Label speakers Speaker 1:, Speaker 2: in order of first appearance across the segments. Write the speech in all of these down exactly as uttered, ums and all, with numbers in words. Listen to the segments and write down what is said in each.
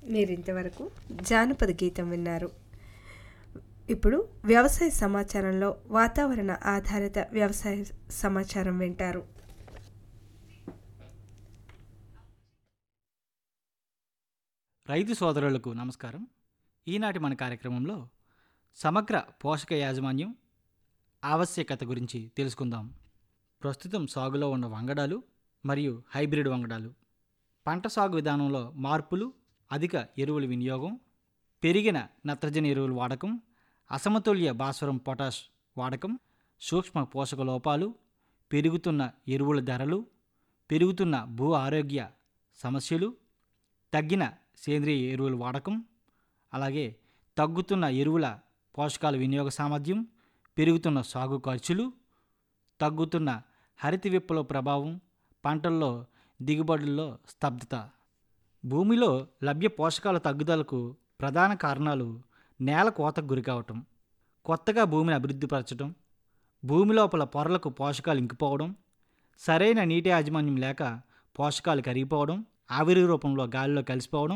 Speaker 1: మీరింతవరకు జానపద గీతం విన్నారు. ఇప్పుడు వ్యవసాయ సమాచారంలో వాతావరణ ఆధారిత వ్యవసాయ సమాచారం వింటారు.
Speaker 2: రైతు సోదరులకు నమస్కారం. ఈనాటి మన కార్యక్రమంలో సమగ్ర పోషక యాజమాన్యం ఆవశ్యకత గురించి తెలుసుకుందాం. ప్రస్తుతం సాగులో ఉన్న వంగడాలు మరియు హైబ్రిడ్ వంగడాలు, పంట సాగు విధానంలో మార్పులు, అధిక ఎరువుల వినియోగం, పెరిగిన నత్రజని ఎరువుల వాడకం, అసమతుల్య భాస్వరం పొటాష్ వాడకం, సూక్ష్మ పోషక లోపాలు, పెరుగుతున్న ఎరువుల ధరలు, పెరుగుతున్న భూ ఆరోగ్య సమస్యలు, తగ్గిన సేంద్రియ ఎరువుల వాడకం, అలాగే తగ్గుతున్న ఎరువుల పోషకాల వినియోగ సామర్థ్యం, పెరుగుతున్న సాగు ఖర్చులు, తగ్గుతున్న హరిత విప్లవ ప్రభావం, పంటల్లో దిగుబడుల్లో స్తబ్దత. భూమిలో లభ్య పోషకాల తగ్గుదలకు ప్రధాన కారణాలు నేల కోతకు గురికావటం, కొత్తగా భూమిని అభివృద్ధిపరచడం, భూమి లోపల పొరలకు పోషకాలు ఇంకిపోవడం, సరైన నీటి యాజమాన్యం లేక పోషకాలు కరిగిపోవడం, ఆవిరి రూపంలో గాలిలో కలిసిపోవడం,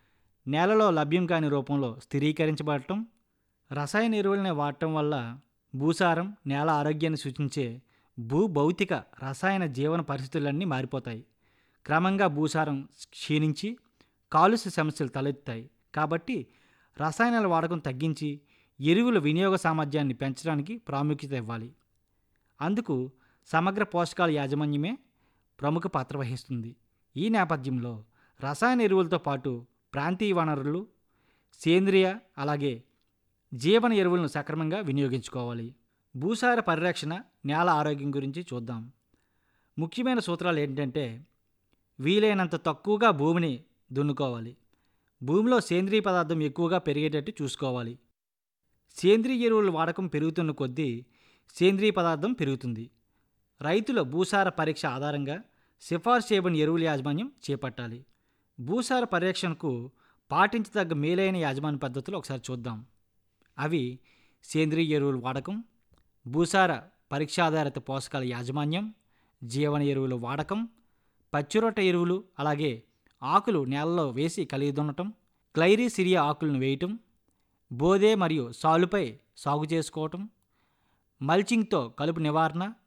Speaker 2: నేలలో లభ్యం కాని రూపంలో స్థిరీకరించబడటం, రసాయన ఎరువులని వాడటం వల్ల భూసారం, నేల ఆరోగ్యాన్ని సూచించే భూభౌతిక రసాయన జీవన పరిస్థితులన్నీ మారిపోతాయి. క్రమంగా భూసారం క్షీణించి కాలుష్య సమస్యలు తలెత్తాయి. కాబట్టి రసాయనాల వాడకం తగ్గించి ఎరువుల వినియోగ సామర్థ్యాన్ని పెంచడానికి ప్రాముఖ్యత ఇవ్వాలి. అందుకు సమగ్ర పోషకాల యాజమాన్యమే ప్రముఖ పాత్ర వహిస్తుంది. ఈ నేపథ్యంలో రసాయన ఎరువులతో పాటు ప్రాంతీయ వనరులు, సేంద్రియ అలాగే జీవన ఎరువులను సక్రమంగా వినియోగించుకోవాలి. భూసార పరిరక్షణ, నేల ఆరోగ్యం గురించి చూద్దాం. ముఖ్యమైన సూత్రాలు ఏంటంటే, వీలైనంత తక్కువగా భూమిని దున్నుకోవాలి. భూమిలో సేంద్రియ పదార్థం ఎక్కువగా పెరిగేటట్టు చూసుకోవాలి. సేంద్రియ ఎరువుల వాడకం పెరుగుతున్న కొద్దీ సేంద్రియ పదార్థం పెరుగుతుంది. రైతుల భూసార పరీక్ష ఆధారంగా సిఫార్సు చేయబడిన ఎరువుల యాజమాన్యం చేపట్టాలి. భూసార పరీక్షణకు పాటించదగ్గ మేలైన యాజమాన్య పద్ధతులు ఒకసారి చూద్దాం. అవి సేంద్రియ ఎరువుల వాడకం, భూసార పరీక్ష ఆధారిత పోషకాల యాజమాన్యం, జీవన ఎరువుల వాడకం, పచ్చిరొట్ట ఎరువులు, అలాగే ఆకులు నేలలో వేసి కలిగి దున్నటం, క్లైరీసిరియా ఆకులను వేయటం, బోదే మరియు సాలుపై సాగు చేసుకోవటం, మల్చింగ్తో కలుపు నివారణ,